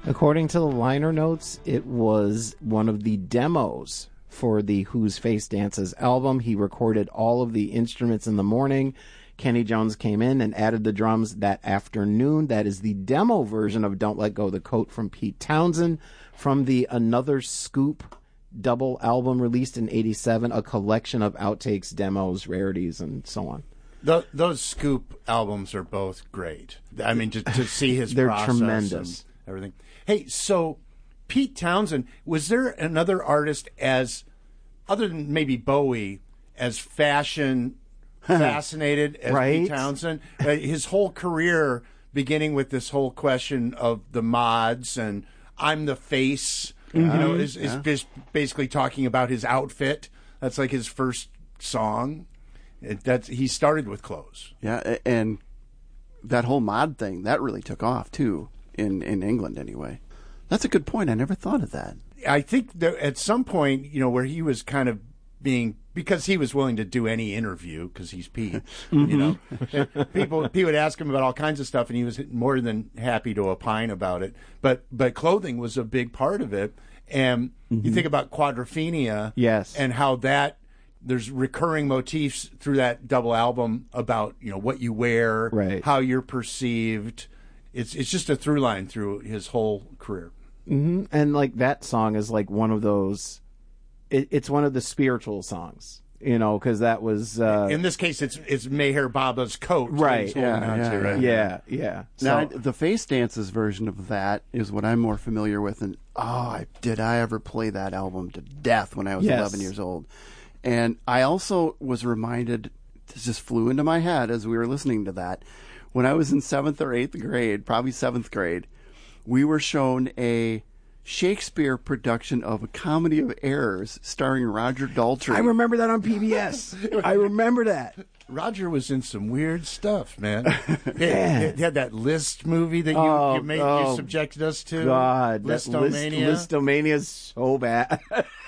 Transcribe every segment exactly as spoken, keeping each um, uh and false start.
According to the liner notes, it was one of the demos for the Who's Face Dances album. He recorded all of the instruments in the morning. Kenny Jones came in and added the drums that afternoon. That is the demo version of Don't Let Go the Coat from Pete Townsend from the Another Scoop double album released in eighty-seven, a collection of outtakes, demos, rarities, and so on. The, those Scoop albums are both great. I mean, to, to see his They're process tremendous. and everything. Hey, so Pete Townsend, was there another artist as, other than maybe Bowie, as fashion fascinated as Right? Pete Townsend? Uh, his whole career, beginning with this whole question of the mods and I'm the face, Mm-hmm. you know, is, is Yeah. bas- basically talking about his outfit. That's like his first song. It, that's he started with clothes. Yeah, a- and that whole mod thing, that really took off, too, in, in England anyway. That's a good point. I never thought of that. I think that at some point, you know, where he was kind of being, because he was willing to do any interview because he's Pete, you know, people people would ask him about all kinds of stuff, and he was more than happy to opine about it. But but clothing was a big part of it, and you think about Quadrophenia, Yes. and how that there's recurring motifs through that double album about you know what you wear, Right. how you're perceived. It's it's just a through line through his whole career. Mm-hmm. And like that song is like one of those. It, it's one of the spiritual songs, you know, because that was uh, In this case, it's it's Meher Baba's coat, that Right. he's holding Yeah, on yeah, to, right? yeah, yeah. So, Now, I- the Face Dances version of that is what I'm more familiar with. And, oh, I, did I ever play that album to death when I was Yes. eleven years old. And I also was reminded, this just flew into my head as we were listening to that, when I was in seventh or eighth grade, probably seventh grade, we were shown a Shakespeare production of A Comedy of Errors starring Roger Daltrey. I remember that on P B S. I remember that. Roger was in some weird stuff, man. He, he had that List movie that you, Oh, you, made, oh, you subjected us to. God, that Listomania. list, Listomania is so bad.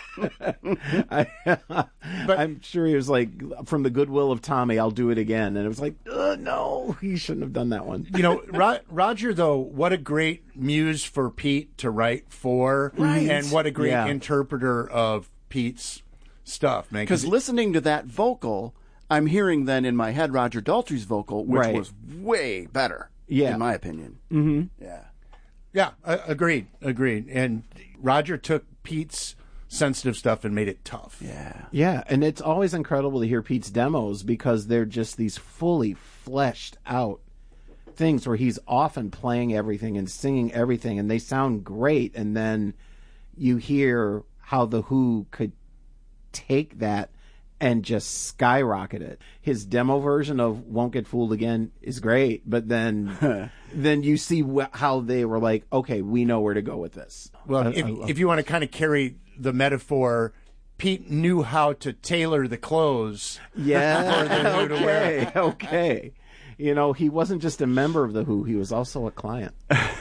I, I'm sure he was like, from the goodwill of Tommy, I'll do it again. And it was like, uh, no, he shouldn't have done that one. You know, Ro- Roger, though, what a great muse for Pete to write for. Right. And what a great Yeah. interpreter of Pete's stuff, man. Because listening to that vocal, I'm hearing then in my head Roger Daltrey's vocal, which Right. was way better, Yeah. in my opinion. Mm-hmm. Yeah. Yeah, uh, agreed, agreed. And Roger took Pete's sensitive stuff and made it tough. Yeah. Yeah, and it's always incredible to hear Pete's demos because they're just these fully fleshed out things where he's often playing everything and singing everything, and they sound great. And then you hear how the Who could take that and just skyrocket it. His demo version of "Won't Get Fooled Again" is great, but then then you see wh- how they were like, okay, we know where to go with this. Well, I- if, I love- if you want to kind of carry the metaphor, Pete knew how to tailor the clothes. Yeah. for the Who to wear. okay. Okay. You know, he wasn't just a member of the Who; he was also a client.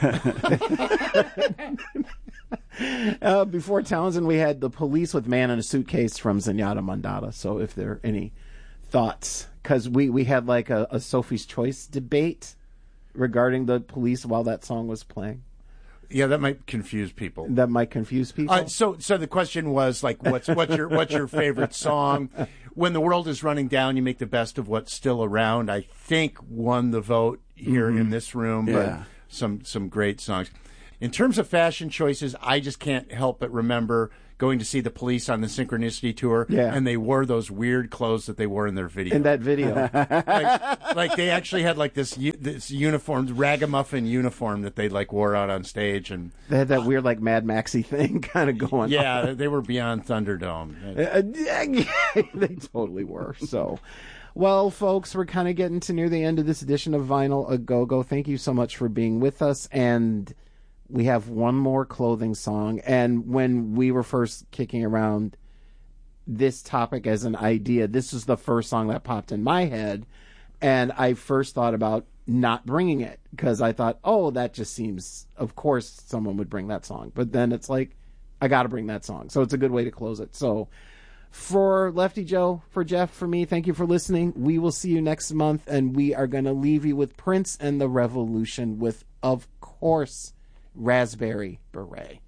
uh, before Townsend, we had the Police with "Man in a Suitcase" from Zenyatta Mondatta. So, if there are any thoughts, because we we had like a, a Sophie's Choice debate regarding the Police while that song was playing. Yeah, that might confuse people. That might confuse people. Uh, so, so the question was like, what's what's your what's your favorite song? When the world is running down, you make the best of what's still around. I think won the vote here in this room, Yeah. but some some great songs. In terms of fashion choices, I just can't help but remember going to see the Police on the Synchronicity tour, Yeah. and they wore those weird clothes that they wore in their video. in that video. like, like they actually had like this u- this uniform, ragamuffin uniform that they like wore out on stage, and They had that weird like Mad Maxy thing kind of going on. yeah, they were beyond Thunderdome. Uh, they totally were. So, well, folks, we're kind of getting to near the end of this edition of Vinyl A Go-Go. Thank you so much for being with us. And we have one more clothing song. And when we were first kicking around this topic as an idea, this is the first song that popped in my head. And I first thought about not bringing it because I thought, oh, that just seems, of course, someone would bring that song. But then it's like, I got to bring that song. So it's a good way to close it. So for Lefty Joe, for Jeff, for me, thank you for listening. We will see you next month, and we are going to leave you with Prince and the Revolution with, of course, Raspberry Beret.